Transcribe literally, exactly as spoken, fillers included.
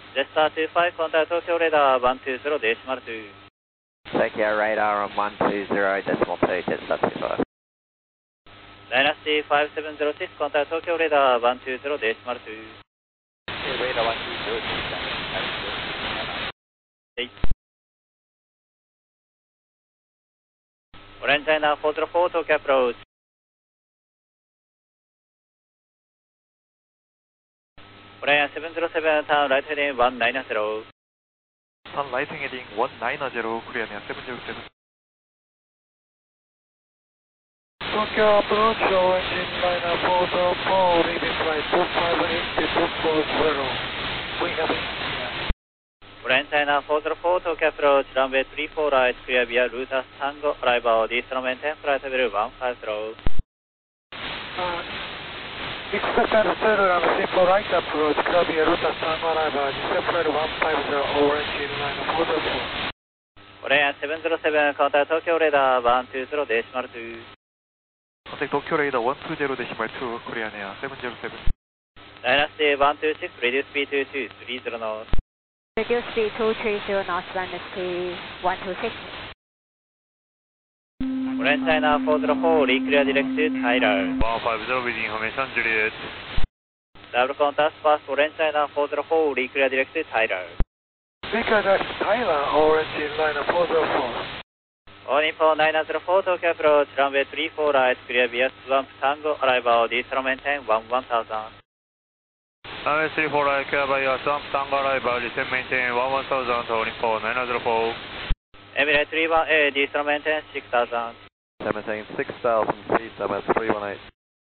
Jetstar two five, contact Tokyo radar one two zero decimal two. Tokyo radar on one two zero decimal two, Jetstar two five. Dynasty five seven zero six, contact Tokyo radar one two zero decimal two. Okay, radar one two zero six. Hey. Orange China four zero four, Tokyo approach. Orange seven zero seven, turn right heading one nine zero. Turn right heading one nine zero, Korean Air seven zero seven. Tokyo approach, orange inliner four zero four, leaving flight two five eight to two four zero. We have it. Orange China four zero four, Tokyo approach, runway three four right, clear via Ruta Tango, arrival, Eastern maintain flight level one five zero. Uh, expect and settle on simple right approach, clear via Ruta Tango, arrival, Eastern flight one five zero, orange inliner four zero four. Orange seven zero seven, contact Tokyo radar one two zero decimal two. Contact Tokyo radar one two zero decimal two, Korean Air seven zero seven. Dynasty one two six, reduce speed to two three zero knots. Reduce speed two three zero knots, Dynasty one two six. Orange China four zero four, reclear direct to Tyler. one five zero with information, Juliet. Double contact pass, Orange China four zero four, reclear direct to Tyler. Reclear direct to Tyler, orange inliner four zero four. On info nine zero four, Tokyo approach, runway three four right, clear via Swamp Tango, arrival, Eastern maintain one one thousand. Runway three four right, clear by your Swamp Tango, arrival, Eastern maintain one one thousand, on info nine zero four. Emirates three one eight, Eastern maintain six thousand. Seventeen six thousand, C S M S three one eight.